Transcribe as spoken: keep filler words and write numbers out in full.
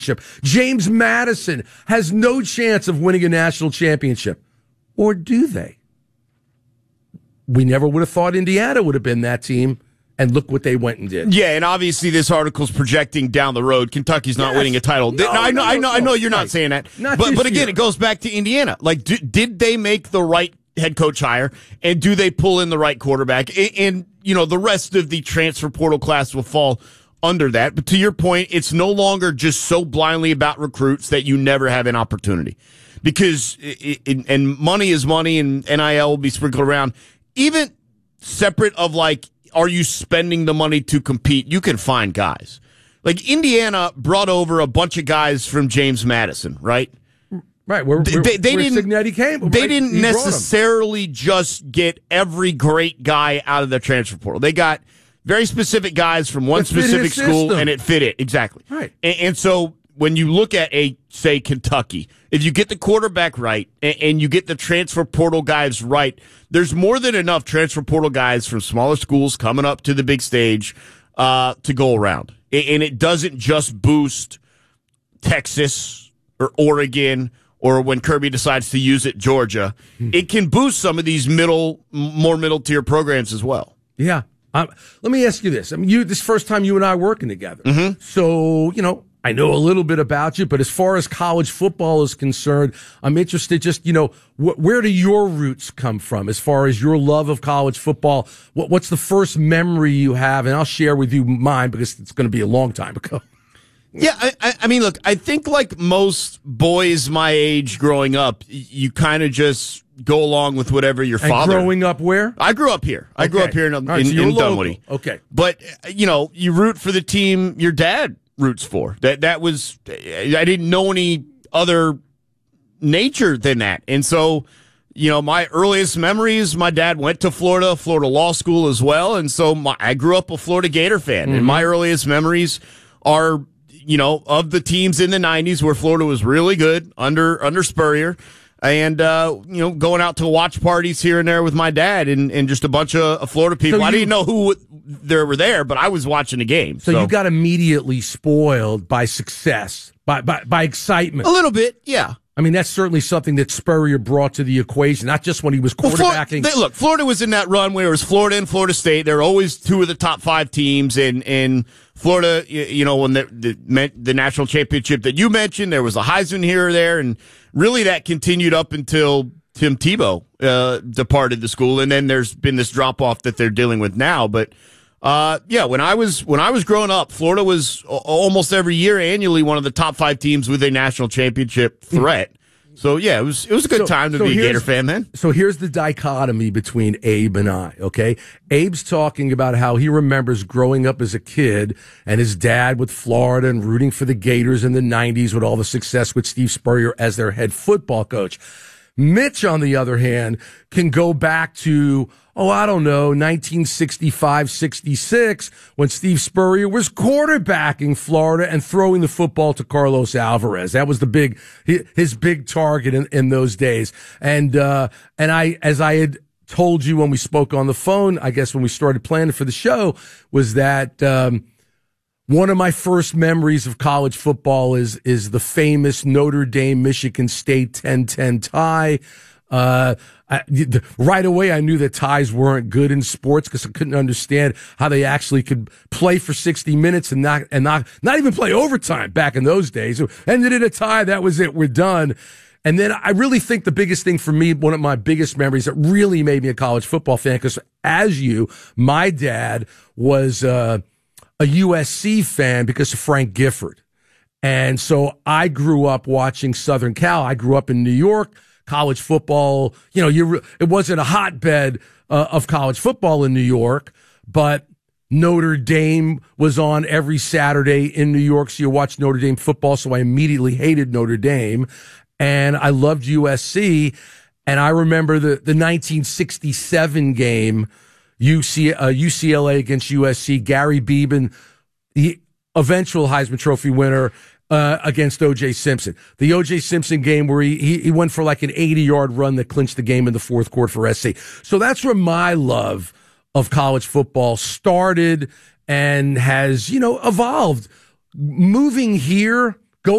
James Madison has no chance of winning a national championship. Or do they? We never would have thought Indiana would have been that team. And look what they went and did. Yeah, and obviously this article's projecting down the road. Kentucky's not yes. winning a title. No, I know, no, I know, no, I know. You're right. not saying that. Not but but again, year. it goes back to Indiana. Like, do, did they make the right head coach hire, and do they pull in the right quarterback? And, and you know, the rest of the transfer portal class will fall under that. But to your point, it's no longer just so blindly about recruits that you never have an opportunity, because it, it, and money is money, and N I L will be sprinkled around. Even separate of like, are you spending the money to compete? You can find guys. Like Indiana brought over a bunch of guys from James Madison, right? Right. Where, where, they, they where didn't, Cignetti came. They right? didn't necessarily just get every great guy out of the transfer portal. They got very specific guys from one specific school, system. And it fit it. Exactly. Right. And, and so when you look at a, say, Kentucky, if you get the quarterback right and, and you get the transfer portal guys right, there's more than enough transfer portal guys from smaller schools coming up to the big stage uh, to go around. And it doesn't just boost Texas or Oregon or when Kirby decides to use it, Georgia. It can boost some of these middle, more middle-tier programs as well. Yeah. Um, let me ask you this. I mean, you, this is the first time you and I are working together. Mm-hmm. So, you know, I know a little bit about you, but as far as college football is concerned, I'm interested just, you know, wh- where do your roots come from as far as your love of college football? What, what's the first memory you have? And I'll share with you mine because it's going to be a long time ago. Yeah, I, I mean, look, I think like most boys my age growing up, you kind of just go along with whatever your and father. Growing up where? I grew up here. I okay. grew up here in, right, in, so in Dunwoody. Okay. But, you know, you root for the team your dad roots for. That that was, I didn't know any other nature than that. And so, you know, my earliest memories, my dad went to Florida, Florida Law School as well. And so my, I grew up a Florida Gator fan. Mm-hmm. And my earliest memories are, you know, of the teams in the nineties where Florida was really good under under Spurrier. And, uh, you know, going out to watch parties here and there with my dad and, and just a bunch of Florida people. So you, I didn't know who there were there, but I was watching the game. So, so you got immediately spoiled by success, by, by, by excitement. A little bit, yeah. I mean, that's certainly something that Spurrier brought to the equation, not just when he was quarterbacking. Well, Florida, they, look, Florida was in that run where it was Florida and Florida State. They're always two of the top five teams. And, and Florida, you, you know, when the, the, the national championship that you mentioned, there was a Heisman here or there. And really that continued up until Tim Tebow uh, departed the school. And then there's been this drop-off that they're dealing with now. But Uh, yeah, when I was when I was growing up, Florida was a- almost every year annually one of the top five teams with a national championship threat. So yeah, it was it was a good so, time to so be a Gator fan then. So here's the dichotomy between Abe and I, okay? Abe's talking about how he remembers growing up as a kid and his dad with Florida and rooting for the Gators in the nineties with all the success with Steve Spurrier as their head football coach. Mitch, on the other hand, can go back to, oh, I don't know, nineteen sixty-five sixty-six, when Steve Spurrier was quarterbacking Florida and throwing the football to Carlos Alvarez. That was the big, his big target in, in those days. And, uh, and I, as I had told you when we spoke on the phone, I guess when we started planning for the show, was that, um, one of my first memories of college football is is the famous Notre Dame Michigan State ten ten tie. Uh, I, the, right away, I knew that ties weren't good in sports because I couldn't understand how they actually could play for sixty minutes and not and not not even play overtime back in those days. So ended in a tie. That was it. We're done. And then I really think the biggest thing for me, one of my biggest memories that really made me a college football fan, because as you, my dad was. Uh, a U S C fan because of Frank Gifford. And so I grew up watching Southern Cal. I grew up in New York, college football. You know, you it wasn't a hotbed uh, of college football in New York, but Notre Dame was on every Saturday in New York. So you watched Notre Dame football. So I immediately hated Notre Dame and I loved U S C. And I remember the, the nineteen sixty-seven game, U C, uh, U C L A against U S C, Gary Beeben, the eventual Heisman Trophy winner, uh, against O J Simpson. The O J Simpson game where he, he, he went for like an eighty-yard run that clinched the game in the fourth quarter for S C. So that's where my love of college football started and has, you know, evolved. Moving here,